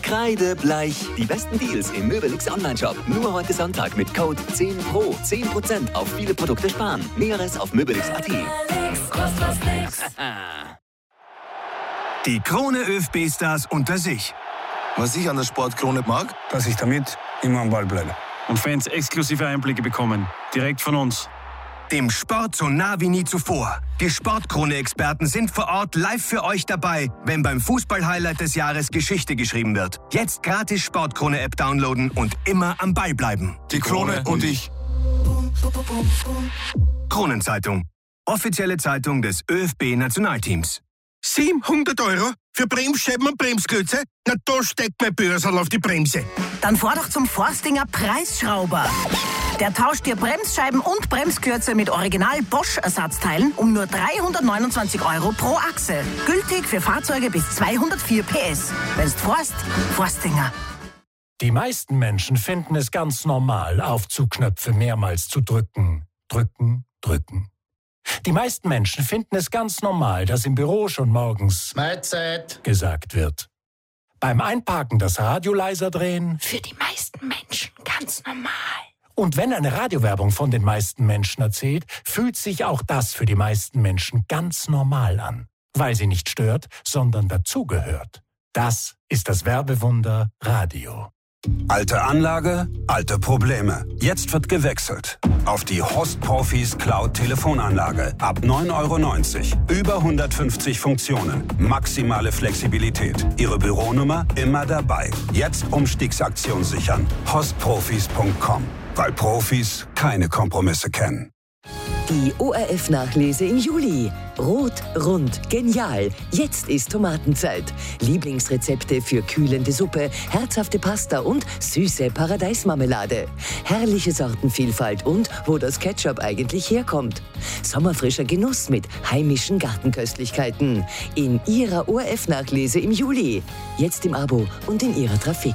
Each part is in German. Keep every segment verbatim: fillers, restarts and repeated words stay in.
Kreidebleich. Die besten Deals im Möbelix Onlineshop. Nur heute Sonntag mit Code zehn Pro. zehn Prozent auf viele Produkte sparen. Näheres auf möbelix punkt at. Die Krone ÖFB-Stars unter sich. Was ich an der Sportkrone mag, dass ich damit immer am Ball bleibe. Und Fans exklusive Einblicke bekommen. Direkt von uns. Dem Sport so nah wie nie zuvor. Die Sportkrone-Experten sind vor Ort live für euch dabei, wenn beim Fußball-Highlight des Jahres Geschichte geschrieben wird. Jetzt gratis Sportkrone-App downloaden und immer am Ball bleiben. Die Krone und ich. Kronenzeitung. Offizielle Zeitung des ÖFB-Nationalteams. siebenhundert Euro für Bremsscheiben und Bremsklötze? Na, da steckt mein Börsal auf die Bremse. Dann fahr doch zum Forstinger Preisschrauber. Der tauscht dir Bremsscheiben und Bremsklötze mit Original Bosch-Ersatzteilen um nur dreihundertneunundzwanzig Euro pro Achse. Gültig für Fahrzeuge bis zweihundertvier P S. Wenn's forst, Forstinger. Die meisten Menschen finden es ganz normal, Aufzugknöpfe mehrmals zu drücken. Drücken, drücken. Die meisten Menschen finden es ganz normal, dass im Büro schon morgens Mahlzeit gesagt wird. Beim Einparken das Radio leiser drehen. Für die meisten Menschen ganz normal. Und wenn eine Radiowerbung von den meisten Menschen erzählt, fühlt sich auch das für die meisten Menschen ganz normal an. Weil sie nicht stört, sondern dazugehört. Das ist das Werbewunder Radio. Alte Anlage, alte Probleme. Jetzt wird gewechselt auf die Host Profis Cloud Telefonanlage. Ab neun Euro neunzig. Über hundertfünfzig Funktionen. Maximale Flexibilität. Ihre Büronummer immer dabei. Jetzt Umstiegsaktion sichern. host profis punkt com. Weil Profis keine Kompromisse kennen. Die O R F-Nachlese im Juli. Rot, rund, genial. Jetzt ist Tomatenzeit. Lieblingsrezepte für kühlende Suppe, herzhafte Pasta und süße Paradeismarmelade. Herrliche Sortenvielfalt und wo das Ketchup eigentlich herkommt. Sommerfrischer Genuss mit heimischen Gartenköstlichkeiten. In Ihrer O R F-Nachlese im Juli. Jetzt im Abo und in Ihrer Trafik.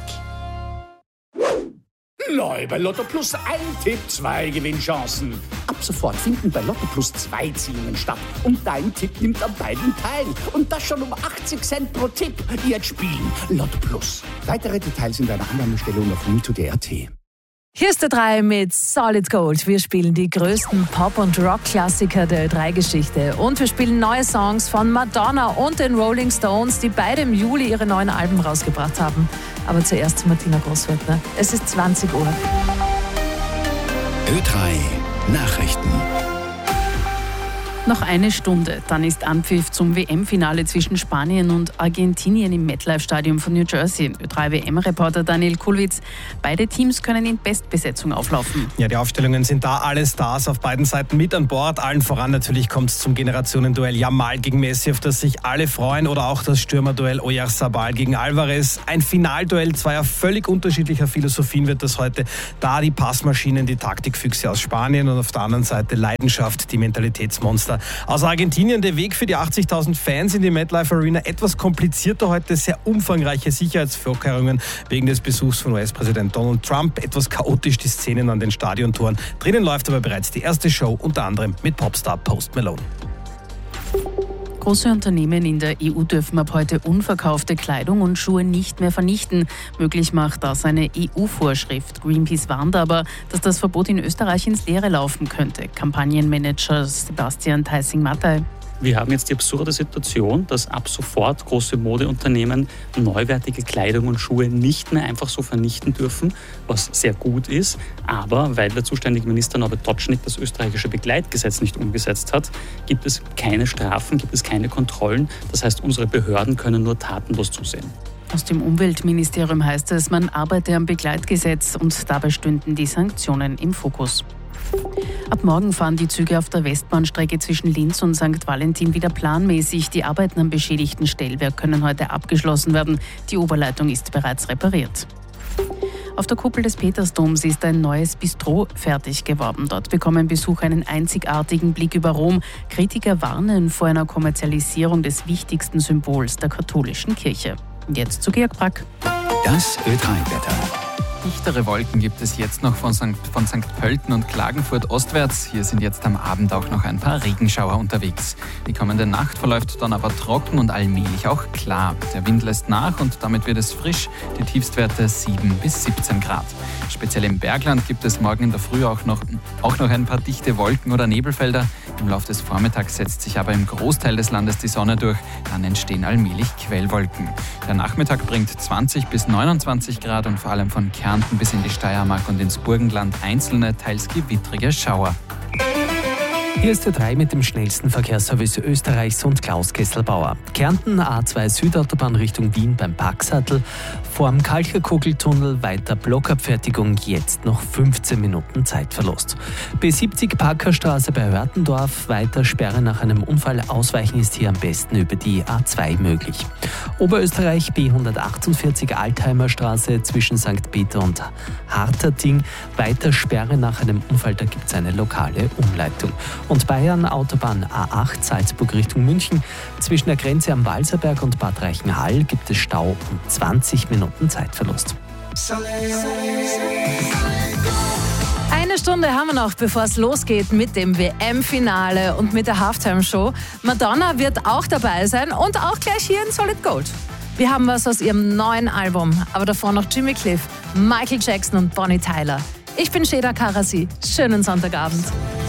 Neu bei Lotto Plus ein Tipp, zwei Gewinnchancen. Ab sofort finden bei Lotto Plus zwei Ziehungen statt. Und dein Tipp nimmt an beiden teil. Und das schon um achtzig Cent pro Tipp. Jetzt spielen Lotto Plus. Weitere Details in deiner Annahmestellung auf mito punkt d t. Hier ist der drei mit Solid Gold. Wir spielen die größten Pop- und Rock-Klassiker der Ö drei Geschichte. Und wir spielen neue Songs von Madonna und den Rolling Stones, die beide im Juli ihre neuen Alben rausgebracht haben. Aber zuerst zu Martina Großwörtner. Es ist zwanzig Uhr. Ö drei Nachrichten. Noch eine Stunde, dann ist Anpfiff zum W M-Finale zwischen Spanien und Argentinien im MetLife-Stadion von New Jersey. Ö drei W M-Reporter Daniel Kulwitz. Beide Teams können in Bestbesetzung auflaufen. Ja, die Aufstellungen sind da, alle Stars auf beiden Seiten mit an Bord. Allen voran natürlich kommt es zum Generationenduell Yamal gegen Messi, auf das sich alle freuen. Oder auch das Stürmerduell Oyarzabal gegen Alvarez. Ein Finalduell zweier völlig unterschiedlicher Philosophien wird das heute. Da die Passmaschinen, die Taktikfüchse aus Spanien und auf der anderen Seite Leidenschaft, die Mentalitätsmonster aus Argentinien. Der Weg für die achtzigtausend Fans in die MetLife Arena etwas komplizierter heute. Sehr umfangreiche Sicherheitsvorkehrungen wegen des Besuchs von U S-Präsident Donald Trump. Etwas chaotisch die Szenen an den Stadiontoren. Drinnen läuft aber bereits die erste Show, unter anderem mit Popstar Post Malone. Große Unternehmen in der E U dürfen ab heute unverkaufte Kleidung und Schuhe nicht mehr vernichten. Möglich macht das eine E U-Vorschrift. Greenpeace warnt aber, dass das Verbot in Österreich ins Leere laufen könnte. Kampagnenmanager Sebastian Theissing-Mattei. Wir haben jetzt die absurde Situation, dass ab sofort große Modeunternehmen neuwertige Kleidung und Schuhe nicht mehr einfach so vernichten dürfen, was sehr gut ist. Aber weil der zuständige Minister Norbert Totschnig das österreichische Begleitgesetz nicht umgesetzt hat, gibt es keine Strafen, gibt es keine Kontrollen. Das heißt, unsere Behörden können nur tatenlos zusehen. Aus dem Umweltministerium heißt es, man arbeite am Begleitgesetz und dabei stünden die Sanktionen im Fokus. Ab morgen fahren die Züge auf der Westbahnstrecke zwischen Linz und Sankt Valentin wieder planmäßig. Die Arbeiten am beschädigten Stellwerk können heute abgeschlossen werden. Die Oberleitung ist bereits repariert. Auf der Kuppel des Petersdoms ist ein neues Bistro fertig geworden. Dort bekommen Besucher einen einzigartigen Blick über Rom. Kritiker warnen vor einer Kommerzialisierung des wichtigsten Symbols der katholischen Kirche. Und jetzt zu Georg Brack. Das Ö drei Wetter. dichtere Wolken gibt es jetzt noch von Sankt von Sankt Pölten und Klagenfurt ostwärts. Hier sind jetzt am Abend auch noch ein paar Regenschauer unterwegs. Die kommende Nacht verläuft dann aber trocken und allmählich auch klar. Der Wind lässt nach und damit wird es frisch. Die Tiefstwerte sieben bis siebzehn Grad. Speziell im Bergland gibt es morgen in der Früh auch noch, auch noch ein paar dichte Wolken oder Nebelfelder. Im Laufe des Vormittags setzt sich aber im Großteil des Landes die Sonne durch. Dann entstehen allmählich Quellwolken. Der Nachmittag bringt zwanzig bis neunundzwanzig Grad und vor allem von Kärnten bis in die Steiermark und ins Burgenland einzelne, teils gewittrige Schauer. Hier ist der drei mit dem schnellsten Verkehrsservice Österreichs und Klaus Kesselbauer. Kärnten A zwei Südautobahn Richtung Wien beim Packsattel. Vorm Kalcherkugeltunnel weiter Blockabfertigung, jetzt noch fünfzehn Minuten Zeitverlust. B siebzig Parkerstraße bei Hörtendorf, weiter Sperre nach einem Unfall. Ausweichen ist hier am besten über die A zwei möglich. Oberösterreich B hundertachtundvierzig Altheimer Straße zwischen Sankt Peter und Harterting, weiter Sperre nach einem Unfall, da gibt es eine lokale Umleitung. Und Bayern Autobahn A acht Salzburg Richtung München. Zwischen der Grenze am Walserberg und Bad Reichenhall gibt es Stau und zwanzig Minuten Zeitverlust. Eine Stunde haben wir noch, bevor es losgeht mit dem W M-Finale und mit der Halftime-Show. Madonna wird auch dabei sein und auch gleich hier in Solid Gold. Wir haben was aus ihrem neuen Album, aber davor noch Jimmy Cliff, Michael Jackson und Bonnie Tyler. Ich bin Sheda Karasi. Schönen Sonntagabend.